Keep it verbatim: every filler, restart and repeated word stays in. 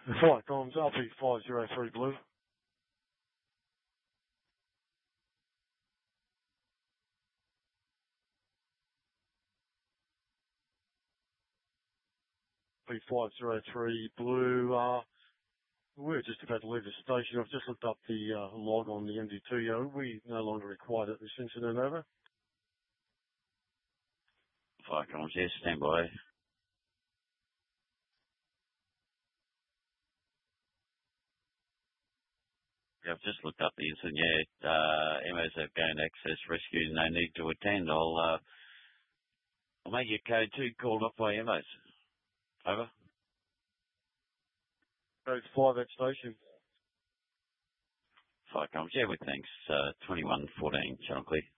Flight comms, R P five zero three Blue. P five zero three Blue, uh, we're just about to leave the station. I've just looked up the uh, log on the M D two. Uh, we no longer required at this incident, over. Flight comms, yes, stand by. Yeah, I've just looked up the incident. Yeah, uh, M Os have gained access, rescue, no need to attend. I'll, uh, I'll make your code two called off by M Os. Over. Code five at station. Flight comms, yeah, with thanks. Uh, twenty-one fourteen, channel clear.